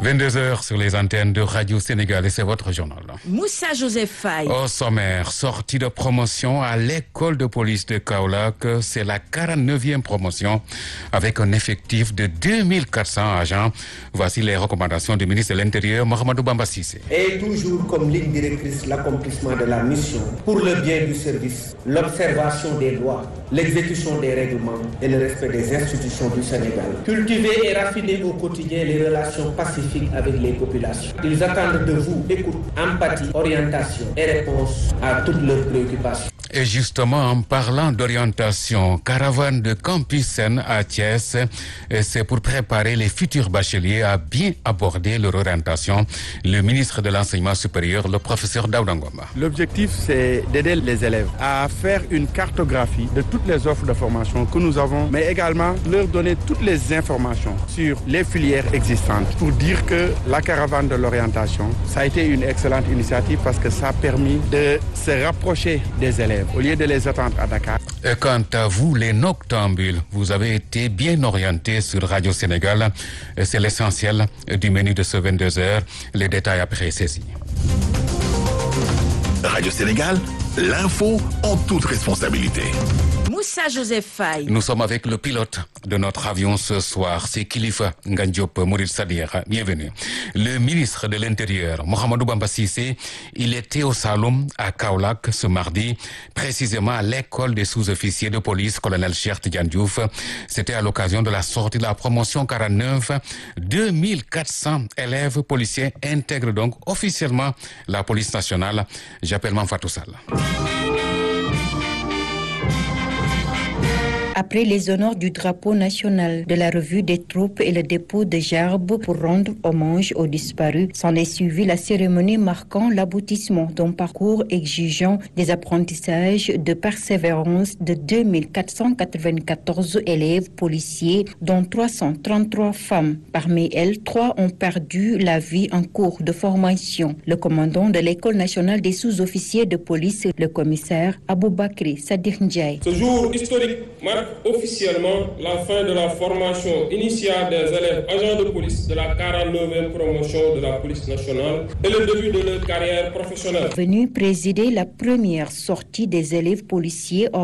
22h sur les antennes de Radio Sénégal et c'est votre journal. Moussa Joseph Faye. Au sommaire, sortie de promotion à l'école de police de Kaolack, c'est la 49e promotion avec un effectif de 2400 agents. Voici les recommandations du ministre de l'Intérieur, Mahamadou Bamba Cissé. Et toujours comme ligne directrice l'accomplissement de la mission pour le bien du service, l'observation des lois, l'exécution des règlements et le respect des institutions du Sénégal. Cultiver et raffiner au quotidien les relations pacifiques avec les populations. Ils attendent de vous écoute, empathie, orientation et réponse à toutes leurs préoccupations. Et justement, en parlant d'orientation, caravane de Campus Sen à Thiès, c'est pour préparer les futurs bacheliers à bien aborder leur orientation. Le ministre de l'Enseignement supérieur, le professeur Daouda Ngoma. L'objectif, c'est d'aider les élèves à faire une cartographie de toutes les offres de formation que nous avons, mais également leur donner toutes les informations sur les filières existantes pour dire que la caravane de l'orientation, ça a été une excellente initiative parce que ça a permis de se rapprocher des élèves au lieu de les attendre à Dakar. Et quant à vous, les noctambules, vous avez été bien orientés sur Radio Sénégal. C'est l'essentiel du menu de ce 22h. Les détails après ceci. Radio Sénégal, l'info en toute responsabilité. Moussa Joseph Faye. Nous sommes avec le pilote de notre avion ce soir, c'est Kilifeu Ngandjop Mourid Sadir. Bienvenue. Le ministre de l'Intérieur, Mahamadou Bamba Cissé, il était au Saloum à Kaolack ce mardi, précisément à l'école des sous-officiers de police, colonel Cheikh Tidiane Diouf. C'était à l'occasion de la sortie de la promotion 49. 2400 élèves policiers intègrent donc officiellement la police nationale. J'appelle Manfatou Sall. Après les honneurs du drapeau national, de la revue des troupes et le dépôt de gerbes pour rendre hommage aux disparus, s'en est suivi la cérémonie marquant l'aboutissement d'un parcours exigeant des apprentissages de persévérance de 2494 élèves policiers, dont 333 femmes. Parmi elles, 3 ont perdu la vie en cours de formation. Le commandant de l'École nationale des sous-officiers de police, le commissaire Aboubakri Sadir Ndiaye. Ce jour historique marque officiellement la fin de la formation initiale des élèves agents de police de la 49e promotion de la police nationale et le début de leur carrière professionnelle. Venu présider la première sortie des élèves policiers